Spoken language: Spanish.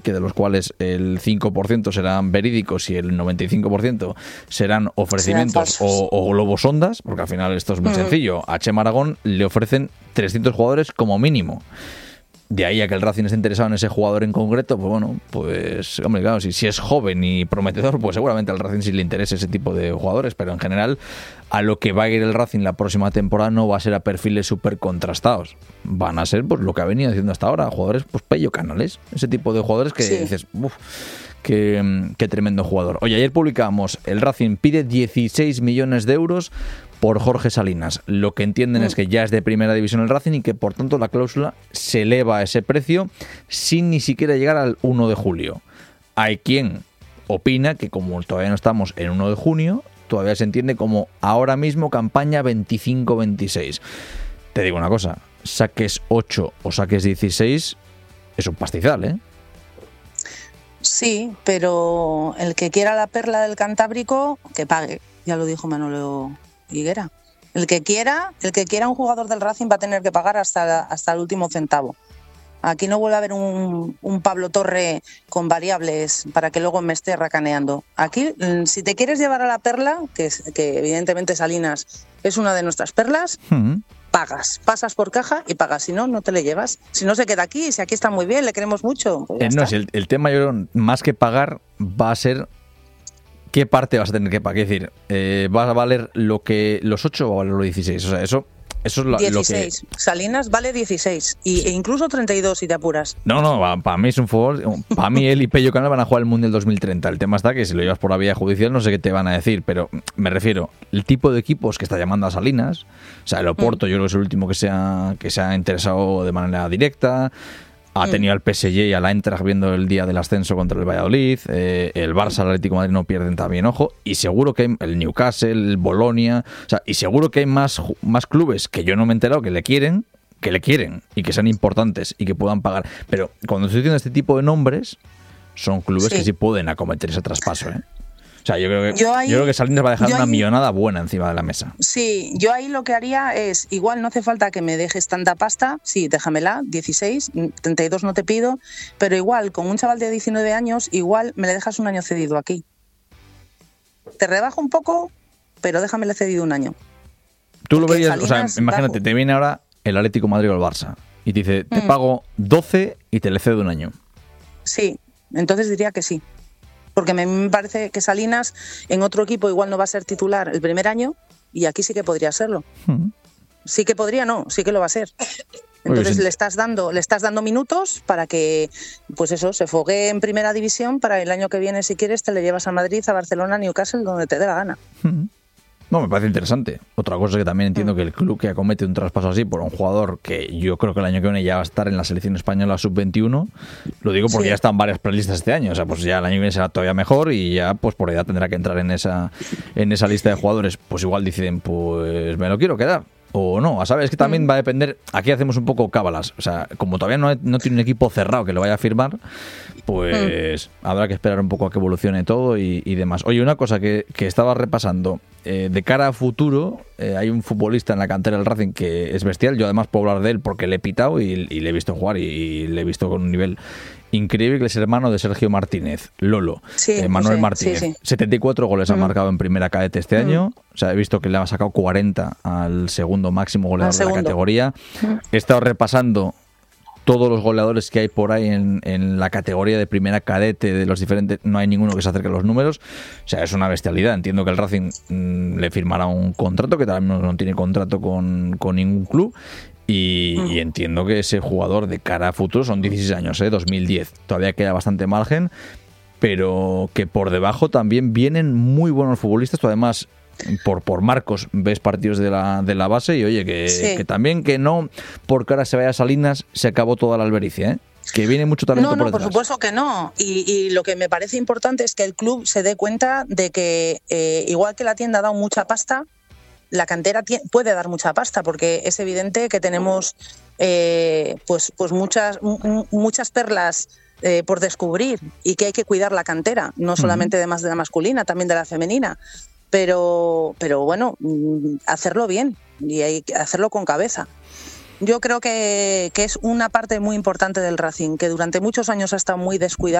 que de los cuales el 5% serán verídicos y el 95% serán ofrecimientos o globos sondas, porque al final esto es muy sencillo. A Chema Aragón le ofrecen 300 jugadores como mínimo. De ahí a que el Racing esté interesado en ese jugador en concreto, pues bueno, pues hombre, claro, si es joven y prometedor, pues seguramente al Racing sí le interesa ese tipo de jugadores, pero en general a lo que va a ir el Racing la próxima temporada no va a ser a perfiles súper contrastados. Van a ser pues lo que ha venido haciendo hasta ahora, jugadores pues Pello Canales, ese tipo de jugadores que dices, uff, qué tremendo jugador. Oye, ayer publicábamos, el Racing pide 16 millones de euros por Jorge Salinas. Lo que entienden es que ya es de primera división el Racing y que por tanto la cláusula se eleva a ese precio sin ni siquiera llegar al 1 de julio. Hay quien opina que como todavía no estamos en 1 de junio, todavía se entiende como ahora mismo campaña 25-26. Te digo una cosa, saques 8 o saques 16 es un pastizal, ¿eh? Sí, pero el que quiera la perla del Cantábrico, que pague. Ya lo dijo Manolo Higuera. El que quiera un jugador del Racing va a tener que pagar hasta el último centavo. Aquí no vuelve a haber un Pablo Torre con variables para que luego me esté racaneando. Aquí, si te quieres llevar a la perla, que evidentemente Salinas es una de nuestras perlas, pagas. Pasas por caja y pagas. Si no, no te le llevas. Si no, se queda aquí. Si aquí está muy bien, le queremos mucho. Pues no, si el tema, yo creo, más que pagar, va a ser qué parte vas a tener que pagar. Es decir, ¿va a valer los 8 o va a valer los 16? O sea, eso es 16. Lo que... Salinas vale 16 e incluso 32 si te apuras. No, para mí es un fútbol. Para mí él y Pello Canal van a jugar el Mundial 2030. El tema está que si lo llevas por la vía judicial no sé qué te van a decir, pero me refiero, el tipo de equipos que está llamando a Salinas, o sea, el Oporto yo creo que es el último que se ha interesado de manera directa. Ha tenido al PSG y al Eintracht viendo el día del ascenso contra el Valladolid. El Barça, el Atlético de Madrid no pierden también ojo. Y seguro que hay el Newcastle, el Bolonia. O sea, y seguro que hay más clubes que yo no me he enterado que le quieren y que sean importantes y que puedan pagar. Pero cuando estoy diciendo este tipo de nombres, son clubes que sí pueden acometer ese traspaso, ¿eh? O sea, yo creo que Salinas va a dejar una millonada buena encima de la mesa. Sí, yo ahí lo que haría es, igual no hace falta que me dejes tanta pasta, sí, déjamela, 16, 32 no te pido, pero igual, con un chaval de 19 años, igual me le dejas un año cedido aquí. Te rebajo un poco, pero déjamele cedido un año. Tú lo verías, o sea, imagínate, te viene ahora el Atlético de Madrid o el Barça y te dice, te pago 12 y te le cedo un año. Sí, entonces diría que sí. Porque me parece que Salinas en otro equipo igual no va a ser titular el primer año y aquí sí que podría serlo. Sí que podría, no, sí que lo va a ser. Entonces le estás dando minutos para que, pues eso, se foguee en primera división para el año que viene, si quieres, te le llevas a Madrid, a Barcelona, a Newcastle, donde te dé la gana. No, me parece interesante. Otra cosa que también entiendo que el club que acomete un traspaso así por un jugador que yo creo que el año que viene ya va a estar en la selección española sub-21, lo digo porque ya están varias prelistas este año, o sea, pues ya el año que viene será todavía mejor y ya pues por edad tendrá que entrar en esa lista de jugadores. Pues igual deciden, pues me lo quiero quedar. O no, ¿sabes? Es que también va a depender. Aquí hacemos un poco cábalas. O sea, como todavía no tiene un equipo cerrado que lo vaya a firmar, pues habrá que esperar un poco a que evolucione todo y demás. Oye, una cosa que estaba repasando. De cara a futuro, hay un futbolista en la cantera del Racing que es bestial. Yo además puedo hablar de él porque le he pitado y le he visto jugar y le he visto con un nivel increíble, que es hermano de Sergio Martínez, Lolo, Manuel Martínez. Sí. 74 goles ha marcado en primera cadete este año. O sea, he visto que le ha sacado 40 al segundo máximo goleador de la categoría. He estado repasando todos los goleadores que hay por ahí en la categoría de primera cadete de los diferentes, no hay ninguno que se acerque a los números. O sea, es una bestialidad. Entiendo que el Racing le firmará un contrato, que también no tiene contrato con ningún club. Y entiendo que ese jugador de cara a futuro son 16 años, 2010. Todavía queda bastante margen, pero que por debajo también vienen muy buenos futbolistas. Tú además, por Marcos, ves partidos de la base y oye, que también que no, porque ahora se vaya a Salinas, se acabó toda la albericia, ¿eh? Que viene mucho talento por detrás. Por supuesto que no. Y lo que me parece importante es que el club se dé cuenta de que igual que la tienda ha dado mucha pasta, la cantera puede dar mucha pasta, porque es evidente que tenemos pues muchas perlas por descubrir y que hay que cuidar la cantera, no solamente de la masculina, también de la femenina. Pero bueno, hacerlo bien y hay que hacerlo con cabeza. yo creo que es una parte muy importante del Racing, que durante muchos años ha estado muy descuidado.